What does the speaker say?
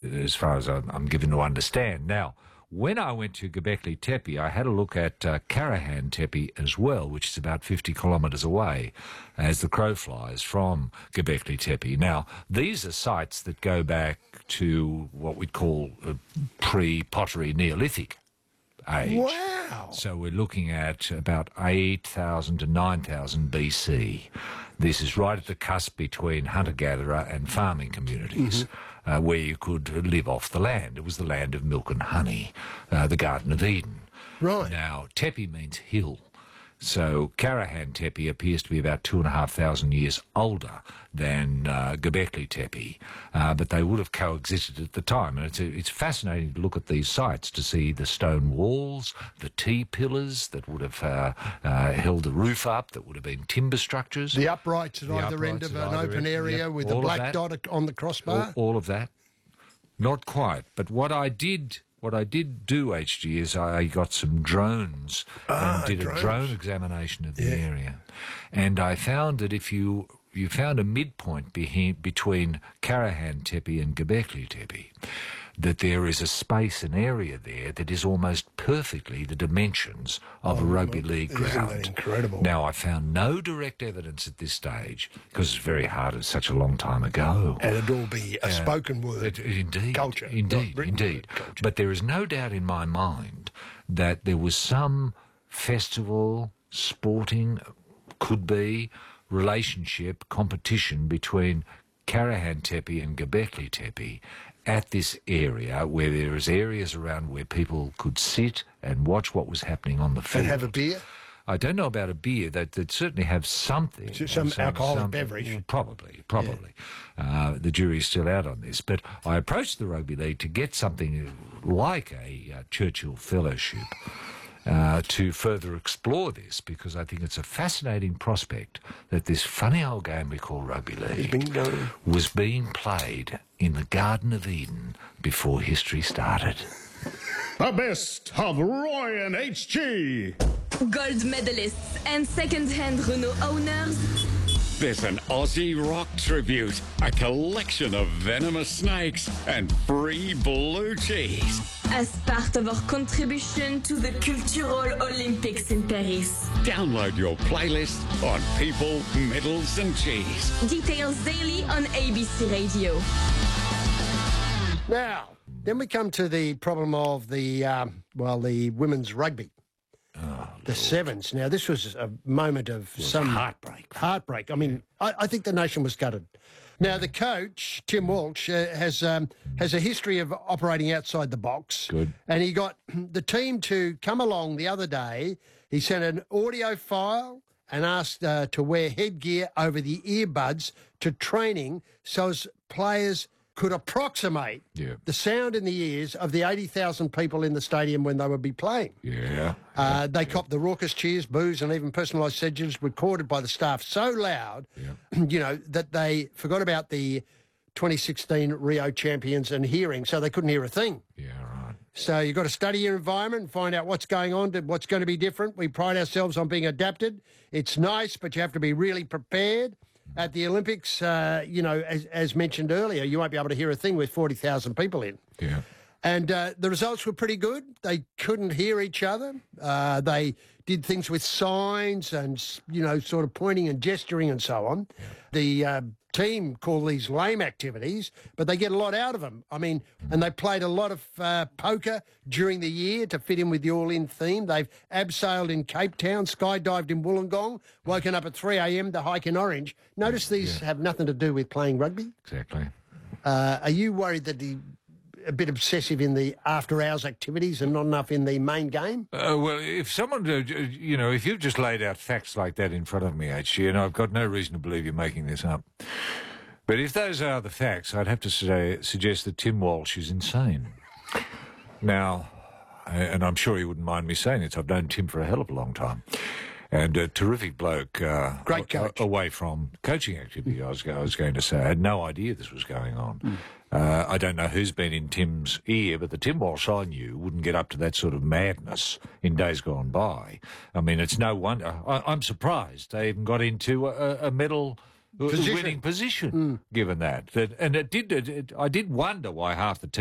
as far as I'm given to understand. Now, when I went to Göbekli Tepe, I had a look at Karahan Tepe as well, which is about 50 kilometres away, as the crow flies from Göbekli Tepe. Now, these are sites that go back to what we'd call pre-pottery Neolithic age. Wow. So we're looking at about 8,000 to 9,000 BC. This is right at the cusp between hunter-gatherer and farming communities, where you could live off the land. It was the land of milk and honey, the Garden of Eden. Right. Now, Tepe means hill. So Karahan Tepe appears to be about 2,500 years older than Göbekli Tepe, but they would have coexisted at the time. And it's fascinating to look at these sites to see the stone walls, the T-pillars that would have held the roof up, that would have been timber structures. The uprights at either end of an open area with the black dot on the crossbar. All of that. Not quite, but what I did do, HG, is I got some drones and did a drone examination of the area. And I found that if you found a midpoint between Karahan Tepe and Göbekli Tepe, that there is a space, an area there that is almost perfectly the dimensions of a rugby league ground. Isn't that incredible? Now, I found no direct evidence at this stage, because it's very hard, it's such a long time ago. And it'd all be a spoken word. Indeed. Culture. Indeed. Culture. But there is no doubt in my mind that there was some festival, sporting, could be, relationship, competition between Karahan Tepe and Göbekli Tepe at this area, where there is areas around where people could sit and watch what was happening on the field. And have a beer? I don't know about a beer. They'd certainly have something. Some alcoholic beverage. Probably. The jury's still out on this. But I approached the Rugby League to get something like a Churchill Fellowship to further explore this, because I think it's a fascinating prospect that this funny old game we call Rugby League was being played in the Garden of Eden before history started. The best of Roy and HG. Gold medalists and second-hand Renault owners. There's an Aussie rock tribute, a collection of venomous snakes, and free blue cheese. As part of our contribution to the Cultural Olympics in Paris. Download your playlist on people, medals, and cheese. Details daily on ABC Radio. Now, then we come to the problem of the women's rugby. The Sevens. Now, this was a moment of some heartbreak. I mean, I think the nation was gutted. Now, the coach, Tim Walsh, has a history of operating outside the box. Good. And he got the team to come along the other day. He sent an audio file and asked to wear headgear over the earbuds to training so as players could approximate the sound in the ears of the 80,000 people in the stadium when they would be playing. They copped the raucous cheers, boos, and even personalised sedges recorded by the staff so loud, that they forgot about the 2016 Rio champions and hearing, so they couldn't hear a thing. So you've got to study your environment and find out what's going on, what's going to be different. We pride ourselves on being adapted. It's nice, but you have to be really prepared. At the Olympics, as mentioned earlier, you won't be able to hear a thing with 40,000 people in. And the results were pretty good. They couldn't hear each other. They did things with signs and, sort of pointing and gesturing and so on. The team call these lame activities, but they get a lot out of them. I mean, and they played a lot of poker during the year to fit in with the all-in theme. They've abseiled in Cape Town, skydived in Wollongong, woken up at 3 a.m. to hike in Orange. Notice these have nothing to do with playing rugby. Exactly. Are you worried that a bit obsessive in the after-hours activities and not enough in the main game? Well, if someone, if you've just laid out facts like that in front of me, HG, and I've got no reason to believe you're making this up, but if those are the facts, I'd have to suggest that Tim Walsh is insane. Now, and I'm sure he wouldn't mind me saying this, I've known Tim for a hell of a long time. And a terrific bloke. Great coach. Away from coaching activity, I was going to say. I had no idea this was going on. I don't know who's been in Tim's ear, but the Tim Walsh I knew wouldn't get up to that sort of madness in days gone by. I mean, it's no wonder. I'm surprised they even got into a medal winning position, given that. And I did wonder why half the team